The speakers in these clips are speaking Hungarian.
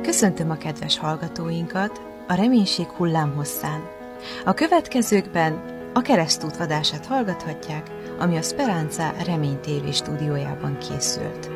Köszöntöm a kedves hallgatóinkat a Reménység hullámhosszán. A következőkben a Keresztút vadását hallgathatják, ami a Speranza Remény TV stúdiójában készült.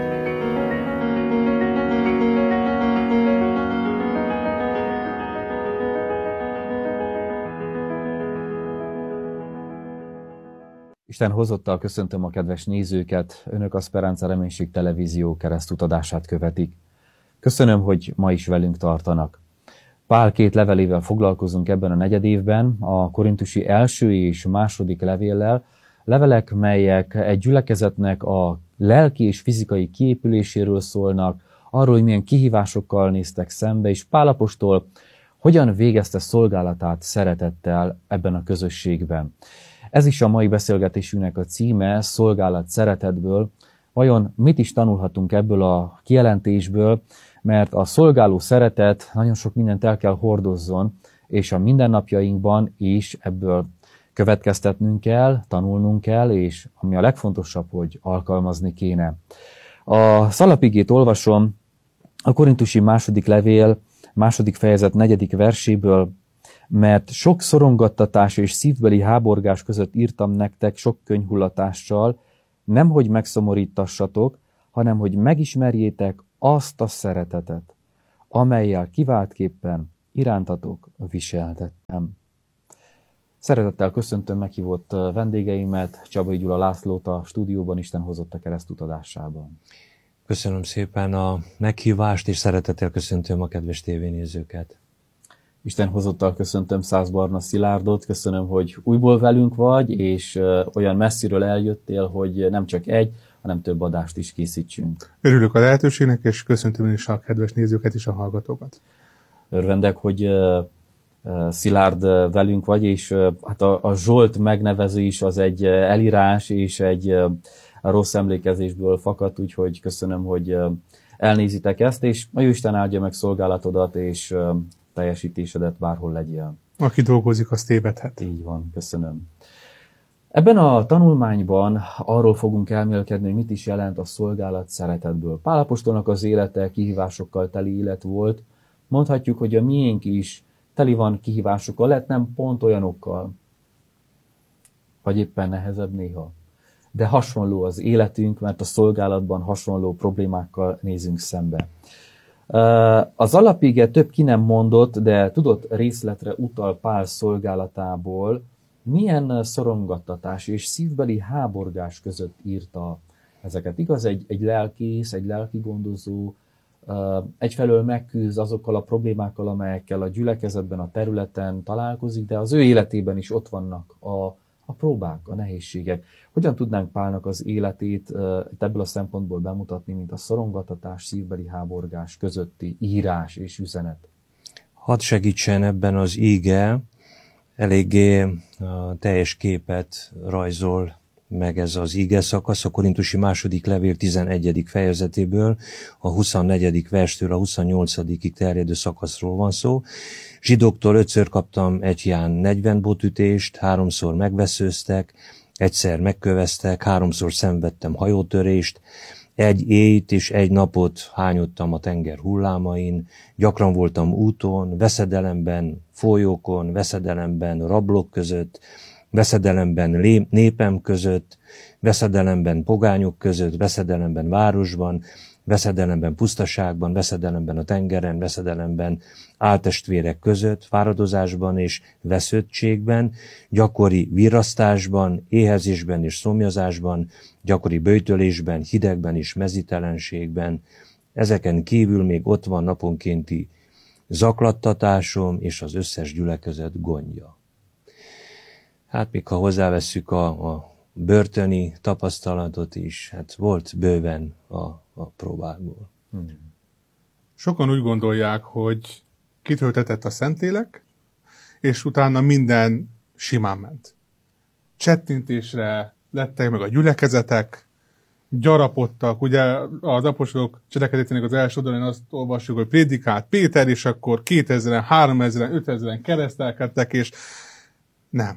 Isten hozottal köszöntöm a kedves nézőket, önök a Speranza Reménység televízió keresztút adását követik. Köszönöm, hogy ma is velünk tartanak. Pál 2 levelével foglalkozunk ebben a negyedévben, a korintusi első és második levéllel, levelek, melyek egy gyülekezetnek a lelki és fizikai kiépüléséről szólnak, arról, hogy milyen kihívásokkal néztek szembe, és Pál apostol hogyan végezte szolgálatát szeretettel ebben a közösségben. Ez is a mai beszélgetésünknek a címe, szolgálat szeretetből. Vajon mit is tanulhatunk ebből a kijelentésből, mert a szolgáló szeretet nagyon sok mindent el kell hordozzon, és a mindennapjainkban is ebből következtetnünk kell, tanulnunk kell, és ami a legfontosabb, hogy alkalmazni kéne. A szalapigét olvasom a korintusi második levél, második fejezet 4. verséből, mert sok szorongattatás és szívbeli háborgás között írtam nektek sok könyhullatással, nemhogy megszomorítassatok, hanem hogy megismerjétek azt a szeretetet, amellyel kiváltképpen irántatok viseltettem. Szeretettel köszöntöm meghívott vendégeimet, Csabai Gyula Lászlót a stúdióban, Isten hozott a keresztút adásában. Köszönöm szépen a meghívást, és szeretettel köszöntöm a kedves tévénézőket. Isten hozottal köszöntöm Szász Barna Szilárdot, köszönöm, hogy újból velünk vagy, és olyan messziről eljöttél, hogy nem csak egy, hanem több adást is készítsünk. Örülök a lehetőségnek, és köszöntöm is a kedves nézőket és a hallgatókat. Örvendek, hogy Szilárd velünk vagy, és hát a Zsolt megnevező is az egy elírás, és egy rossz emlékezésből fakadt, úgyhogy köszönöm, hogy elnézitek ezt, és a Jóisten áldja meg szolgálatodat, és teljesítésedet bárhol legyél. Aki dolgozik, az tévedhet. Így van, köszönöm. Ebben a tanulmányban arról fogunk elmélkedni, hogy mit is jelent a szolgálat szeretetből. Pál apostolnak az élete kihívásokkal teli élet volt. Mondhatjuk, hogy a miénk is teli van kihívásokkal, lehet nem pont olyanokkal, vagy éppen nehezebb néha. De hasonló az életünk, mert a szolgálatban hasonló problémákkal nézünk szembe. Az alapige több ki nem mondott, de tudott részletre utal Pál szolgálatából, milyen szorongattatás és szívbeli háborgás között írta ezeket. Igaz, egy lelkész, egy lelkigondozó egyfelől megküzd azokkal a problémákkal, amelyekkel a gyülekezetben, a területen találkozik, de az ő életében is ott vannak a próbák, a nehézségek. Hogyan tudnánk Pálnak az életét ebből a szempontból bemutatni, mint a szorongattatás, szívbeli háborgás közötti írás és üzenet? Hadd segítsen ebben az ige, eléggé teljes képet rajzol meg ez az ige szakasz, a korintusi második levél 11. fejezetéből, a 24. verstől a 28. terjedő szakaszról van szó. Zsidóktól 5-ször kaptam egyhán 40 botütést, 3-szor megveszőztek, 1-szer megköveztek, 3-szor szenvedtem hajótörést, 1 éjt és 1 napot hányottam a tenger hullámain, gyakran voltam úton, veszedelemben, folyókon, veszedelemben, rablók között, veszedelemben népem között, veszedelemben pogányok között, veszedelemben városban, veszedelemben pusztaságban, veszedelemben a tengeren, veszedelemben áltestvérek között, fáradozásban és vesződtségben, gyakori virrasztásban, éhezésben és szomjazásban, gyakori böjtölésben, hidegben és mezítelenségben. Ezeken kívül még ott van naponkénti zaklattatásom és az összes gyülekezet gondja. Hát még ha hozzávesszük a börtöni tapasztalatot is, hát volt bőven a próbákból. Sokan úgy gondolják, hogy kitöltetett a Szentlélek, és utána minden simán ment. Csettintésre lettek meg a gyülekezetek, gyarapodtak, ugye az apostolok cselekedetének az első oldalán azt olvassuk, hogy prédikált Péter, és akkor 2000-en, 3000-en, 5000-en keresztelkedtek, és nem.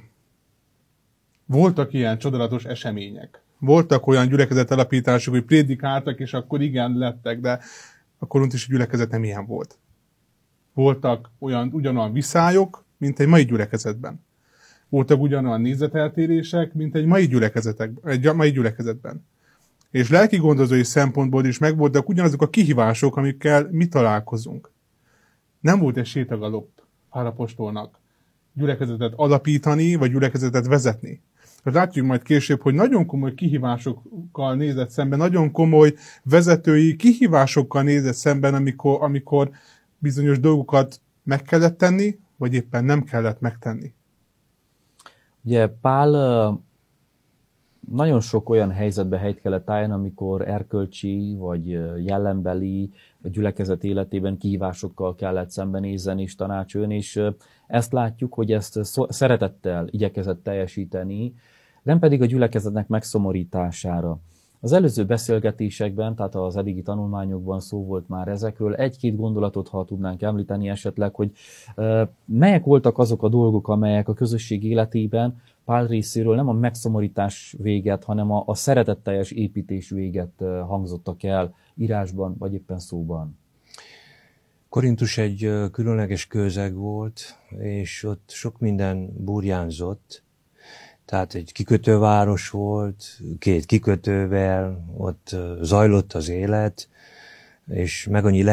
Voltak ilyen csodálatos események. Voltak olyan gyülekezet alapítások, hogy prédikáltak, és akkor igen lettek, de a korintusi gyülekezet nem ilyen volt. Voltak ugyanolyan viszályok, mint egy mai gyülekezetben. Voltak ugyanolyan nézeteltérések, mint egy mai gyülekezetben. És lelki gondozói szempontból is megvoltak ugyanazok a kihívások, amikkel mi találkozunk. Nem volt egy sétagalop Pál apostolnak gyülekezetet alapítani, vagy gyülekezetet vezetni. Látjuk majd később, hogy nagyon komoly kihívásokkal nézett szemben, nagyon komoly vezetői kihívásokkal nézett szemben, amikor bizonyos dolgokat meg kellett tenni, vagy éppen nem kellett megtenni. Ugye Pál nagyon sok olyan helyzetbe helyt kellett álljon, amikor erkölcsi vagy jellembeli a gyülekezet életében kihívásokkal kellett szembenézni és tanácsolni, és ezt látjuk, hogy ezt szeretettel igyekezett teljesíteni, nem pedig a gyülekezetnek megszomorítására. Az előző beszélgetésekben, tehát az eddigi tanulmányokban szó volt már ezekről. Egy-két gondolatot, ha tudnánk említeni esetleg, hogy melyek voltak azok a dolgok, amelyek a közösség életében Pál részéről nem a megszomorítás véget, hanem a szeretetteljes építés véget hangzottak el írásban, vagy éppen szóban. Korintus egy különleges közeg volt, és ott sok minden burjánzott. Tehát egy kikötőváros volt, 2 kikötővel, ott zajlott az élet, és meg annyi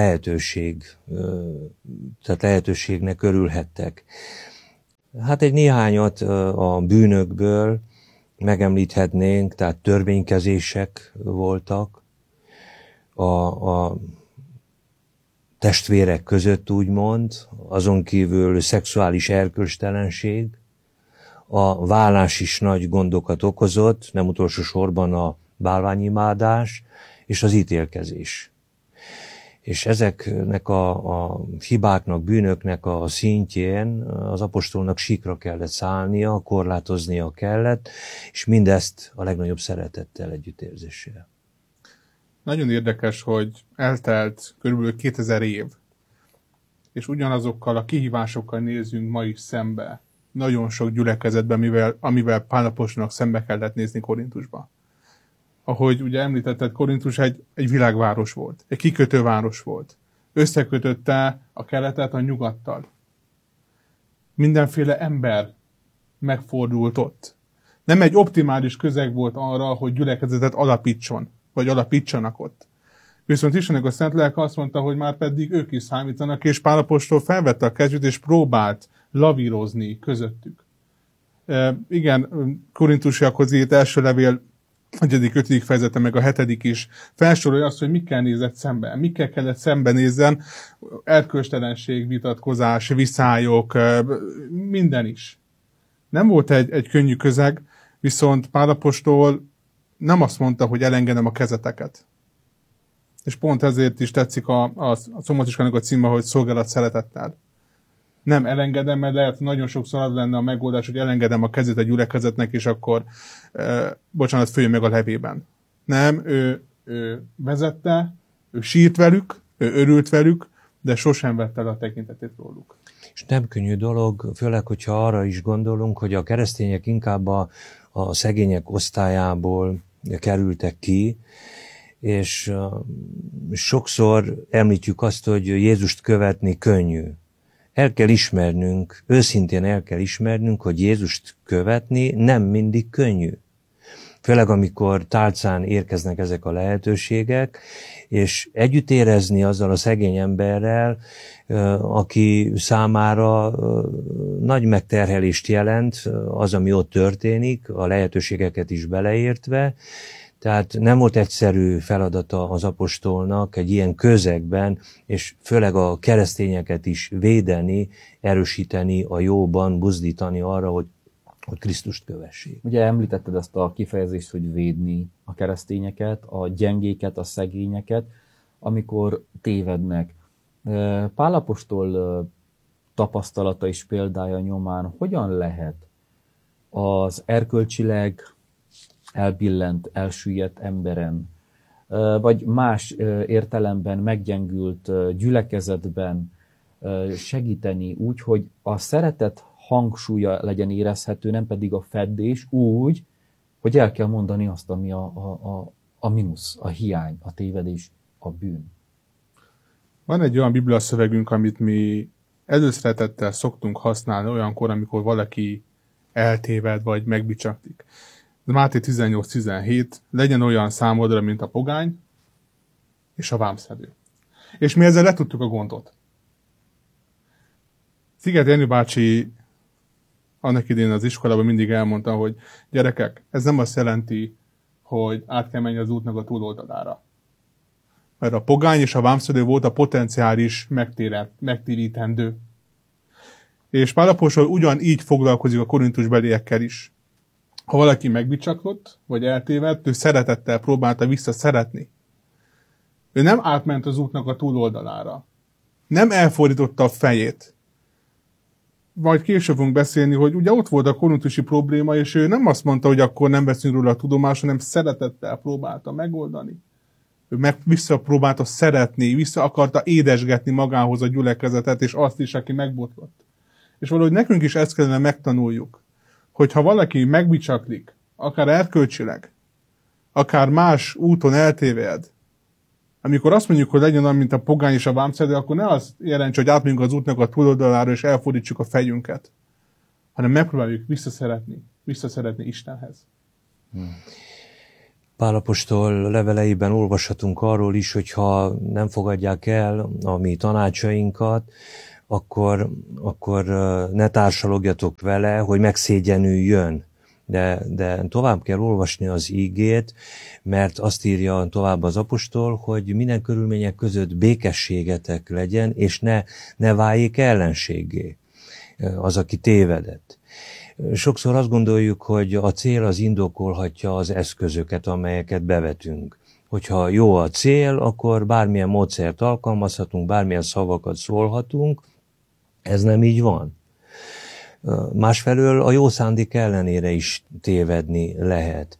tehát lehetőségnek örülhettek. Hát egy néhányat a bűnökből megemlíthetnénk, tehát törvénykezések voltak a testvérek között, úgymond, azon kívül szexuális erkölcstelenség, a vállás is nagy gondokat okozott, nem utolsó sorban a bálványimádás és az ítélkezés. És ezeknek a hibáknak, bűnöknek a szintjén az apostolnak síkra kellett szállnia, korlátoznia kellett, és mindezt a legnagyobb szeretettel, együttérzéssel. Nagyon érdekes, hogy eltelt körülbelül 2000 év, és ugyanazokkal a kihívásokkal nézünk ma is szembe. Nagyon sok gyülekezetben, amivel Pál apostolnak szembe kellett nézni Korintusba. Ahogy ugye említetted, Korintus egy világváros volt, egy kikötőváros volt. Összekötötte a keletet a nyugattal. Mindenféle ember megfordult ott. Nem egy optimális közeg volt arra, hogy gyülekezetet alapítson, vagy alapítsanak ott. Viszont Istennek a szent lelke azt mondta, hogy már pedig ők is számítanak, és Pál apostol felvette a kezét, és próbált lavírozni közöttük. Igen, Korintusiakhoz írt első levél 1.-5. fejezete, meg a 7. is felsorolja azt, hogy mikkel nézett szemben. Mikkel kellett szembenézzen, erkölcstelenség, vitatkozás, viszályok, minden is. Nem volt egy könnyű közeg, viszont Pál apostol nem azt mondta, hogy elengedem a kezeteket. És pont ezért is tetszik a szombatiskának a címe, hogy szolgálat szeretettel. Nem elengedem, mert lehet nagyon sokszor az lenne a megoldás, hogy elengedem a kezét a gyülekezetnek, és akkor, följön meg a levében. Nem, ő vezette, ő sírt velük, ő örült velük, de sosem vette el a tekintetét róluk. És nem könnyű dolog, főleg, hogyha arra is gondolunk, hogy a keresztények inkább a szegények osztályából kerültek ki, és sokszor említjük azt, hogy Jézust követni könnyű. Őszintén el kell ismernünk, hogy Jézust követni nem mindig könnyű. Főleg amikor tálcán érkeznek ezek a lehetőségek, és együtt érezni azzal a szegény emberrel, aki számára nagy megterhelést jelent az, ami ott történik, a lehetőségeket is beleértve. Tehát nem volt egyszerű feladata az apostolnak egy ilyen közegben, és főleg a keresztényeket is védeni, erősíteni a jóban, buzdítani arra, hogy Krisztust kövessék. Ugye említetted ezt a kifejezést, hogy védni a keresztényeket, a gyengéket, a szegényeket, amikor tévednek. Pál apostol tapasztalata és példája nyomán hogyan lehet az erkölcsileg elbillent, elsüllyedt emberen, vagy más értelemben meggyengült gyülekezetben segíteni úgy, hogy a szeretet hangsúlya legyen érezhető, nem pedig a feddés, úgy, hogy el kell mondani azt, ami a mínusz, a hiány, a tévedés, a bűn. Van egy olyan biblia szövegünk, amit mi előszeretettel szoktunk használni olyankor, amikor valaki eltéved vagy megbicsaklik. Máté 18-17, legyen olyan számodra, mint a pogány és a vámszedő. És mi ezzel letudtuk a gondot. Sziget Jenő bácsi annak idén az iskolában mindig elmondta, hogy gyerekek, ez nem azt jelenti, hogy át kell menni az útnak a túloldalára. Mert a pogány és a vámszedő volt a potenciális megtérítendő. És Pál apostol ugyanígy foglalkozik a korintusbeliekkel is. Ha valaki megbicsaklott, vagy eltévedt, ő szeretettel próbálta visszaszeretni. Ő nem átment az útnak a túloldalára. Nem elfordította a fejét. Majd később fogunk beszélni, hogy ugye ott volt a korintusi probléma, és ő nem azt mondta, hogy akkor nem veszünk róla a tudomást, hanem szeretettel próbálta megoldani. Ő visszapróbálta szeretni, vissza akarta édesgetni magához a gyülekezetet, és azt is, aki megbotlott. És valahogy nekünk is ezt kellene megtanuljuk, hogy ha valaki megbicsaklik, akár erkölcsileg, akár más úton eltéved, amikor azt mondjuk, hogy legyen olyan, mint a pogány és a vámszedő, akkor ne azt jelentse, hogy átmegyünk az útnak a túloldalára, és elfordítsuk a fejünket, hanem megpróbáljuk visszaszeretni Istenhez. Pál apostol leveleiben olvashatunk arról is, hogy ha nem fogadják el a mi tanácsainkat, akkor ne társalogjatok vele, hogy megszégyenüljön. De tovább kell olvasni az ígét, mert azt írja tovább az apostol, hogy minden körülmények között békességetek legyen, és ne váljék ellenséggé az, aki tévedett. Sokszor azt gondoljuk, hogy a cél az indokolhatja az eszközöket, amelyeket bevetünk. Hogyha jó a cél, akkor bármilyen módszert alkalmazhatunk, bármilyen szavakat szólhatunk. Ez nem így van. Másfelől a jó szándék ellenére is tévedni lehet.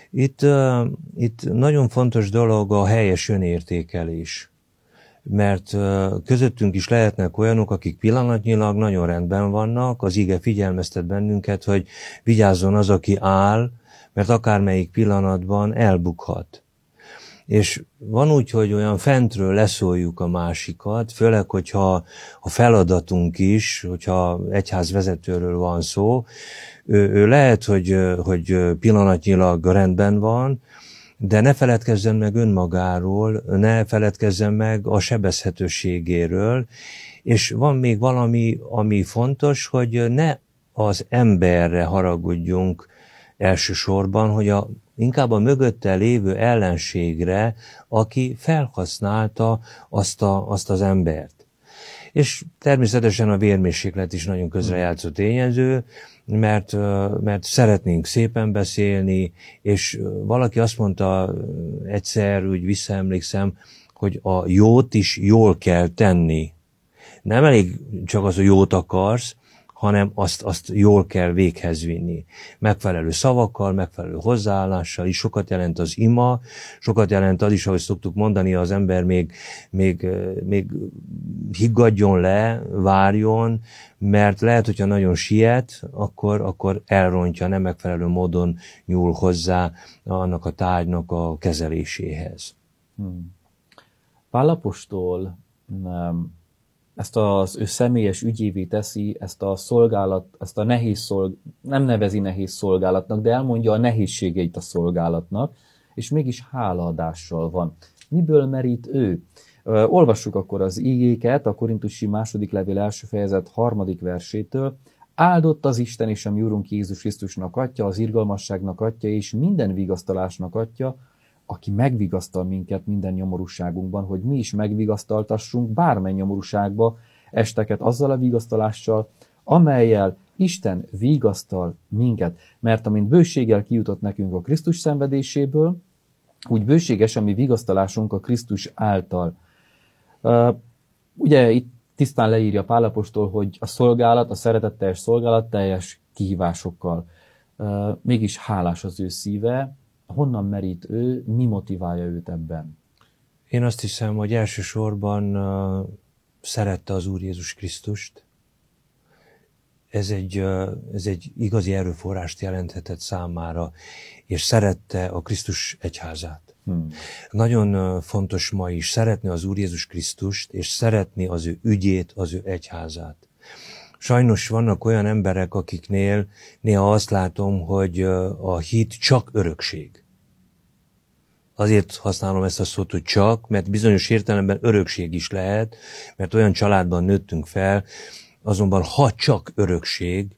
Itt nagyon fontos dolog a helyes önértékelés. Mert közöttünk is lehetnek olyanok, akik pillanatnyilag nagyon rendben vannak, az ige figyelmeztet bennünket, hogy vigyázzon az, aki áll, mert akármelyik pillanatban elbukhat. És van úgy, hogy olyan fentről leszóljuk a másikat, főleg, hogyha a feladatunk is, hogyha egyházvezetőről van szó, ő lehet, hogy pillanatnyilag rendben van, de ne feledkezzen meg önmagáról, ne feledkezzen meg a sebezhetőségéről, és van még valami, ami fontos, hogy ne az emberre haragudjunk elsősorban, hogy inkább a mögötte lévő ellenségre, aki felhasználta azt az embert. És természetesen a vérmérséklet is nagyon közrejátszó tényező, mert szeretnénk szépen beszélni, és valaki azt mondta egyszer, úgy visszaemlékszem, hogy a jót is jól kell tenni. Nem elég csak az, hogy jót akarsz, hanem azt jól kell véghez vinni. Megfelelő szavakkal, megfelelő hozzáállással is sokat jelent az ima, sokat jelent az is, ahogy szoktuk mondani, az ember még higgadjon le, várjon, mert lehet, hogyha nagyon siet, akkor elrontja, nem megfelelő módon nyúl hozzá annak a tárgynak a kezeléséhez. Pál apostol ezt az ő személyes ügyévé teszi, ezt a szolgálat, ezt a nem nevezi nehéz szolgálatnak, de elmondja a nehézségeit a szolgálatnak, és mégis hálaadással van. Miből merít ő? Olvassuk akkor az igéket, a Korintusi második levél első fejezet 3. versétől. Áldott az Isten és a mi Urunk Jézus Krisztusnak Atya, az irgalmasságnak Atya és minden vigasztalásnak Atya, aki megvigasztal minket minden nyomorúságunkban, hogy mi is megvigasztaltassunk bármely nyomorúságba esteket azzal a vigasztalással, amellyel Isten vigasztal minket. Mert amint bőséggel kijutott nekünk a Krisztus szenvedéséből, úgy bőséges a mi vigasztalásunk a Krisztus által. Ugye itt tisztán leírja Pál apostol, hogy a szolgálat, a szeretetteljes szolgálat teljes kihívásokkal. Mégis hálás az ő szíve. Honnan merít ő, mi motiválja őt ebben? Én azt hiszem, hogy elsősorban szerette az Úr Jézus Krisztust. Ez egy igazi erőforrást jelenthetett számára, és szerette a Krisztus egyházát. Nagyon fontos ma is szeretni az Úr Jézus Krisztust, és szeretni az ő ügyét, az ő egyházát. Sajnos vannak olyan emberek, akiknél néha azt látom, hogy a hit csak örökség. Azért használom ezt a szót, hogy csak, mert bizonyos értelemben örökség is lehet, mert olyan családban nőttünk fel, azonban ha csak örökség,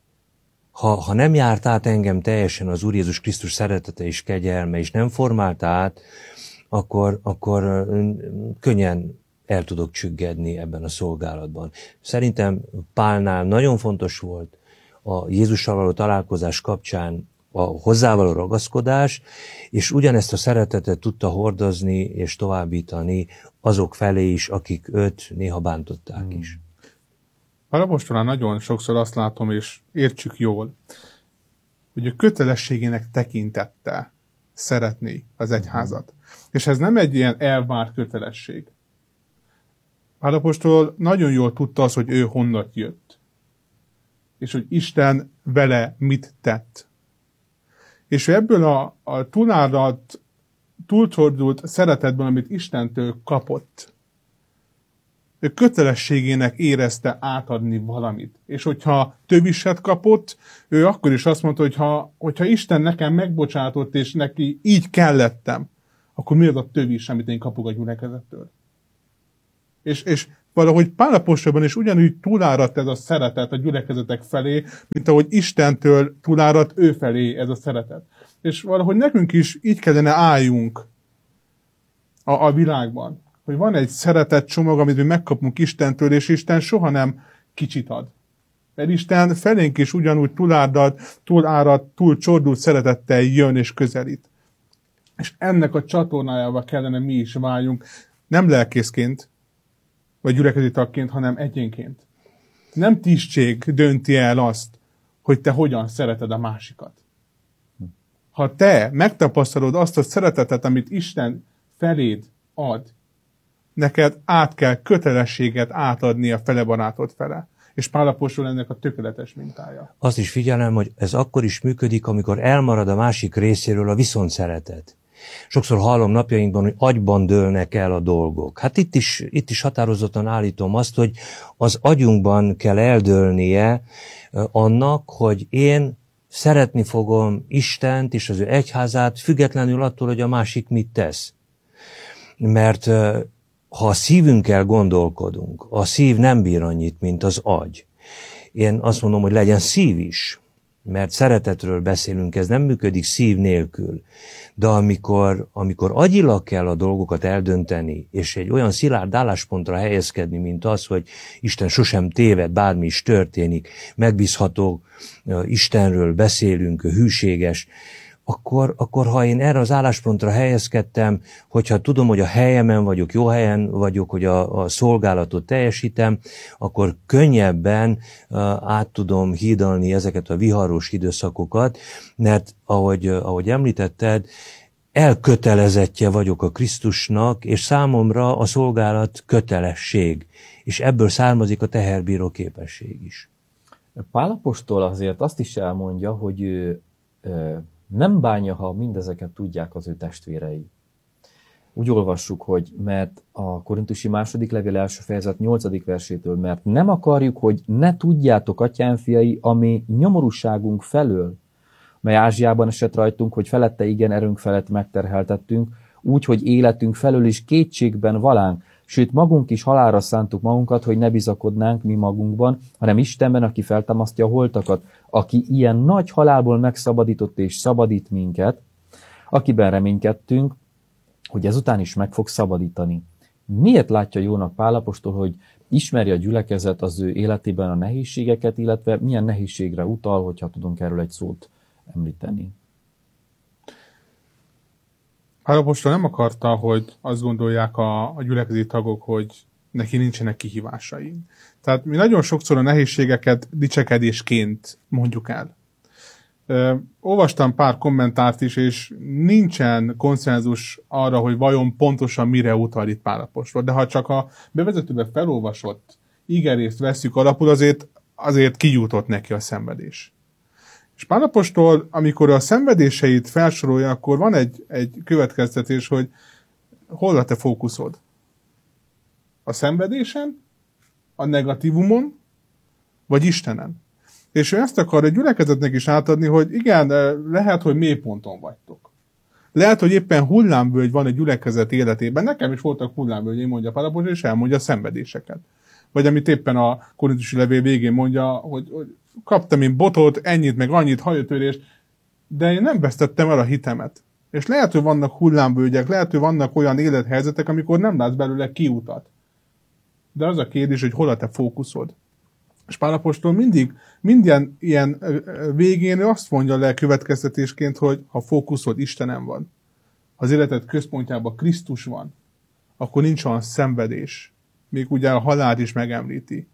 ha nem járt át engem teljesen az Úr Jézus Krisztus szeretete és kegyelme, és nem formálta át, akkor könnyen el tudok csüggedni ebben a szolgálatban. Szerintem Pálnál nagyon fontos volt a Jézussal való találkozás kapcsán a hozzávaló ragaszkodás, és ugyanezt a szeretetet tudta hordozni és továbbítani azok felé is, akik őt néha bántották is. Pál apostolán nagyon sokszor azt látom, és értsük jól, hogy a kötelességének tekintette szeretni az egyházat. És ez nem egy ilyen elvárt kötelesség. Pál apostol nagyon jól tudta az, hogy ő honnan jött. És hogy Isten vele mit tett. És ebből a túláradt, túlcsordult szeretetből, amit Istentől kapott, ő kötelességének érezte átadni valamit. És hogyha töviset kapott, ő akkor is azt mondta, hogyha Isten nekem megbocsátott, és neki így kellettem, akkor mi az a tövis, amit én kapok a gyülekezettől? És valahogy Pál apostolban is ugyanúgy túláradt ez a szeretet a gyülekezetek felé, mint ahogy Istentől túláradt ő felé ez a szeretet. És valahogy nekünk is így kellene álljunk a világban. Hogy van egy szeretett csomag, amit mi megkapunk Istentől, és Isten soha nem kicsit ad. Mert Isten felénk is ugyanúgy túláradt, túl csordult szeretettel jön és közelít. És ennek a csatornájával kellene mi is váljunk, nem lelkészként, vagy gyülekezeti tagként, hanem egyénként. Nem tisztség dönti el azt, hogy te hogyan szereted a másikat. Ha te megtapasztalod azt a szeretetet, amit Isten feléd ad, neked át kell kötelességet átadni a fele barátod fele. És Pál apostol ennek a tökéletes mintája. Azt is figyelem, hogy ez akkor is működik, amikor elmarad a másik részéről a viszontszeretet. Sokszor hallom napjainkban, hogy agyban dőlnek el a dolgok. Hát itt is határozottan állítom azt, hogy az agyunkban kell eldőlnie annak, hogy én szeretni fogom Istent és az ő egyházát, függetlenül attól, hogy a másik mit tesz. Mert ha a szívünkkel gondolkodunk, a szív nem bír annyit, mint az agy. Én azt mondom, hogy legyen szív is, mert szeretetről beszélünk, ez nem működik szív nélkül. De amikor agyilag kell a dolgokat eldönteni, és egy olyan szilárd álláspontra helyezkedni, mint az, hogy Isten sosem téved, bármi is történik, megbízható Istenről beszélünk, hűséges, akkor ha én erre az álláspontra helyezkedtem, hogyha tudom, hogy a helyemen vagyok, jó helyen vagyok, hogy a szolgálatot teljesítem, akkor könnyebben át tudom hídalni ezeket a viharos időszakokat, mert ahogy említetted, elkötelezettje vagyok a Krisztusnak, és számomra a szolgálat kötelesség, és ebből származik a teherbíró képesség is. Pál apostol azért azt is elmondja, hogy ő nem bánja, ha mindezeket tudják az ő testvérei. Úgy olvassuk, hogy mert a Korintusi második levél első fejezet 8. versétől, mert nem akarjuk, hogy ne tudjátok, atyám fiai, ami nyomorúságunk felől, mely Ázsiában esett rajtunk, hogy felette igen erőnk felett megterheltettünk, úgy, hogy életünk felől is kétségben valánk, sőt magunk is halálra szántuk magunkat, hogy ne bizakodnánk mi magunkban, hanem Istenben, aki feltámasztja a holtakat, aki ilyen nagy halálból megszabadított és szabadít minket, akiben reménykedtünk, hogy ezután is meg fog szabadítani. Miért látja jónak Pál apostol, hogy ismeri a gyülekezet az ő életében a nehézségeket, illetve milyen nehézségre utal, hogyha tudunk erről egy szót említeni? Pál apostol nem akarta, hogy azt gondolják a gyülekezeti tagok, hogy neki nincsenek kihívásai. Tehát mi nagyon sokszor a nehézségeket dicsekedésként mondjuk el. Olvastam pár kommentárt is, és nincsen konszenzus arra, hogy vajon pontosan mire utal itt Pál apostol. De ha csak a bevezetőben felolvasott igerészt vesszük alapul, azért kijutott neki a szenvedés. És Pál apostol, amikor a szenvedéseit felsorolja, akkor van egy következtetés, hogy hol a te fókuszod? A szenvedésen, a negatívumon, vagy Istenen? És ő ezt akar egy gyülekezetnek is átadni, hogy igen, lehet, hogy mélyponton vagytok. Lehet, hogy éppen hullámvölgy van egy gyülekezet életében. Nekem is voltak hullámvölgyeim, mondja Pál apostol, és elmondja a szenvedéseket. Vagy amit éppen a korintusi levél végén mondja, hogy kaptam én botot, ennyit, meg annyit, hajatörést, de én nem vesztettem el a hitemet. És lehet, hogy vannak hullámvölgyek, lehet, hogy vannak olyan élethelyzetek, amikor nem látsz belőle kiutat. De az a kérdés, hogy hol a te fókuszod. És Pál apostol minden ilyen végén azt mondja le következtetésként, hogy ha fókuszod Istenem van, ha az életed központjában Krisztus van, akkor nincs olyan szenvedés. Még ugye a halált is megemlíti,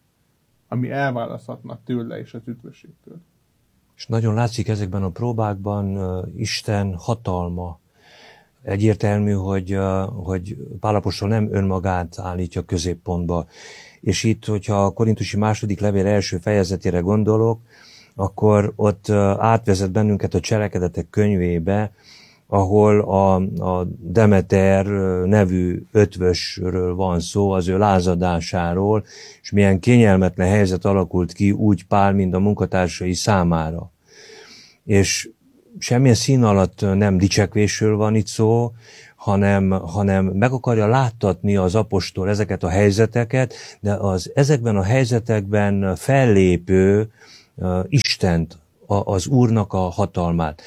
ami elválaszthatna tőle és az üdvösségtől. És nagyon látszik ezekben a próbákban Isten hatalma. Egyértelmű, hogy Pál apostol nem önmagát állítja középpontba. És itt, hogyha a korintusi második levél első fejezetére gondolok, akkor ott átvezet bennünket a Cselekedetek könyvébe, ahol a Demeter nevű ötvösről van szó, az ő lázadásáról, és milyen kényelmetlen helyzet alakult ki úgy Pál, mint a munkatársai számára. És semmilyen szín alatt nem dicsekvésről van itt szó, hanem meg akarja láttatni az apostol ezeket a helyzeteket, de ezekben a helyzetekben fellépő Istent, az Úrnak a hatalmát.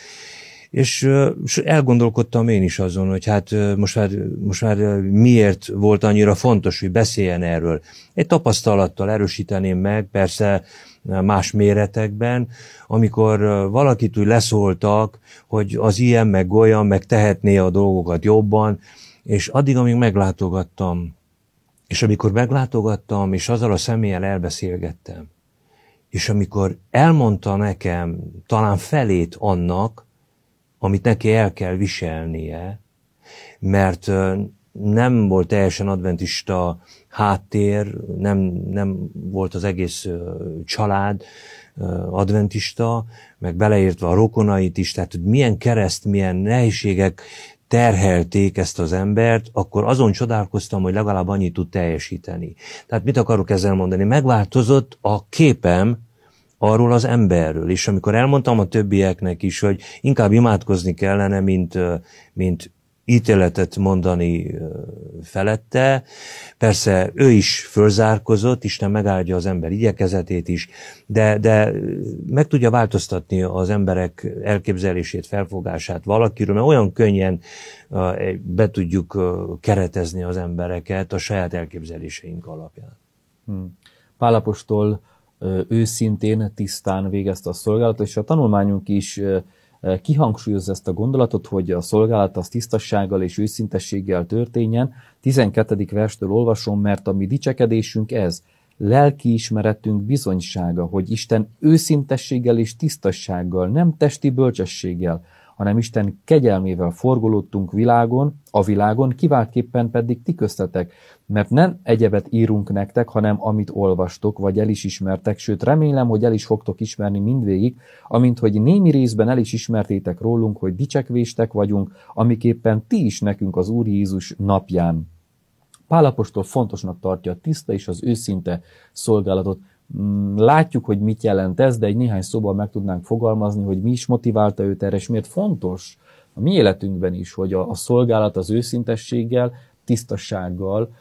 És elgondolkodtam én is azon, hogy hát most már miért volt annyira fontos, hogy beszéljen erről. Egy tapasztalattal erősíteném meg, persze más méretekben, amikor valakit úgy leszóltak, hogy az ilyen, meg olyan, meg tehetné a dolgokat jobban, és addig, amíg meglátogattam, és amikor meglátogattam, és azzal a személlyel elbeszélgettem, és amikor elmondta nekem talán felét annak, amit neki el kell viselnie, mert nem volt teljesen adventista háttér, nem volt az egész család adventista, meg beleértve a rokonait is, tehát hogy milyen kereszt, milyen nehézségek terhelték ezt az embert, akkor azon csodálkoztam, hogy legalább annyit tud teljesíteni. Tehát mit akarok ezzel mondani? Megváltozott a képem arról az emberről, és amikor elmondtam a többieknek is, hogy inkább imádkozni kellene, mint ítéletet mondani felette. Persze ő is fölzárkozott, Isten megáldja az ember igyekezetét is, de meg tudja változtatni az emberek elképzelését, felfogását valakiről, mert olyan könnyen be tudjuk keretezni az embereket a saját elképzeléseink alapján. Pál apostol őszintén, tisztán végezte a szolgálatot, és a tanulmányunk is kihangsúlyozza ezt a gondolatot, hogy a szolgálat az tisztassággal és őszintességgel történjen. 12. verstől olvasom, mert a mi dicsekedésünk ez, lelkiismeretünk bizonysága, hogy Isten őszintességgel és tisztassággal, nem testi bölcsességgel, hanem Isten kegyelmével forgolódtunk a világon, kiváltképpen pedig ti köztetek, mert nem egyebet írunk nektek, hanem amit olvastok, vagy el is ismertek, sőt remélem, hogy el is fogtok ismerni mindvégig, amint hogy némi részben el is ismertétek rólunk, hogy dicsekvéstek vagyunk, amiképpen ti is nekünk az Úr Jézus napján. Pál apostol fontosnak tartja a tiszta és az őszinte szolgálatot. Látjuk, hogy mit jelent ez, de egy néhány szóban meg tudnánk fogalmazni, hogy mi is motiválta őt erre, és miért fontos a mi életünkben is, hogy a szolgálat az őszintességgel, tisztassággal,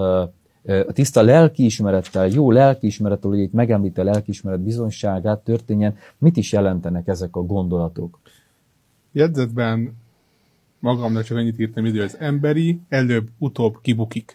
a tiszta lelkiismerettel, jó lelkiismerettel, hogy itt megemlíti a lelkiismeret bizonyságát történjen. Mit is jelentenek ezek a gondolatok? Jegyzetben magamnak csak annyit írtam, hogy az emberi előbb-utóbb kibukik.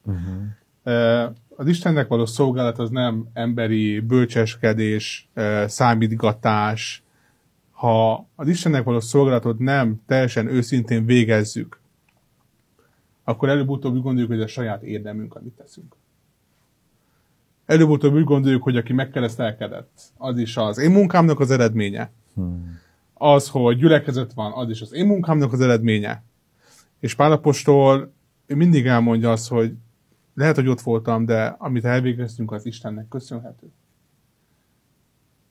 Az Istennek való szolgálat az nem emberi bölcseskedés, számítgatás. Ha az Istennek való szolgálatot nem teljesen őszintén végezzük, akkor előbb-utóbb úgy gondoljuk, hogy ez a saját érdemünk, amit teszünk. Előbb-utóbb úgy gondoljuk, hogy aki megkeresztelkedett, az is az én munkámnak az eredménye. Az, hogy gyülekezet van, az is az én munkámnak az eredménye. És Pál apostol mindig elmondja azt, hogy lehet, hogy ott voltam, de amit elvégeztünk, az Istennek köszönhető.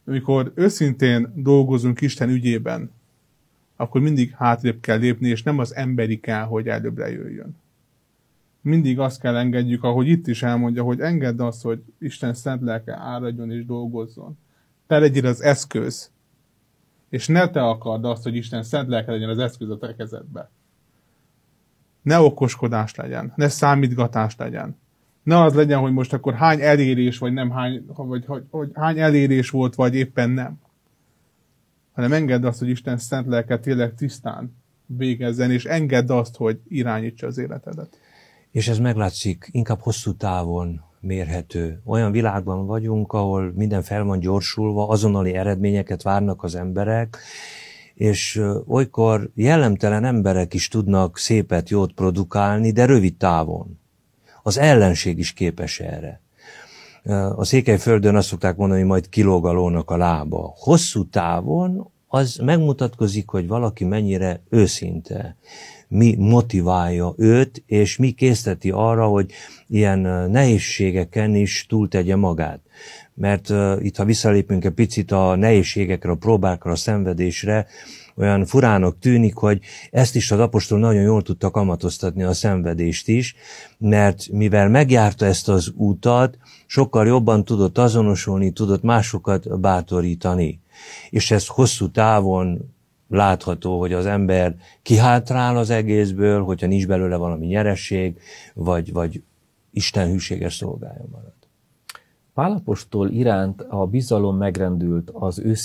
Amikor őszintén dolgozunk Isten ügyében, akkor mindig hátrébb kell lépni, és nem az emberi kell, hogy előbbre jöjjön. Mindig azt kell engedjük, ahogy itt is elmondja, hogy engedd azt, hogy Isten szent lelke áradjon és dolgozzon. Te legyél az eszköz, és ne te akard azt, hogy Isten szent lelke legyen az eszköz a te kezedbe. Ne okoskodás legyen, ne számítgatás legyen. Ne az legyen, hogy most akkor hány elérés, vagy nem hogy hány elérés volt, vagy éppen nem. Hanem engedd azt, hogy Isten szent lelke tényleg tisztán végezzen, és engedd azt, hogy irányítsa az életedet. És ez meglátszik, inkább hosszú távon mérhető. Olyan világban vagyunk, ahol minden fel van gyorsulva, azonnali eredményeket várnak az emberek, és olykor jellemtelen emberek is tudnak szépet, jót produkálni, de rövid távon. Az ellenség is képes erre. A Székelyföldön azt szokták mondani, hogy majd kilóg a lónak a lába. Hosszú távon az megmutatkozik, hogy valaki mennyire őszinte. Mi motiválja őt, és mi készteti arra, hogy ilyen nehézségeken is túltegye magát. Mert itt, ha visszalépünk egy picit a nehézségekre, a próbákra, a szenvedésre, olyan furának tűnik, hogy ezt is az apostol nagyon jól tudta kamatoztatni, a szenvedést is, mert mivel megjárta ezt az utat, sokkal jobban tudott azonosulni, tudott másokat bátorítani. És ez hosszú távon látható, hogy az ember kihátrál az egészből, hogyha nincs belőle valami nyeresség, vagy Isten hűséges szolgája marad. Pál apostol iránt a bizalom megrendült az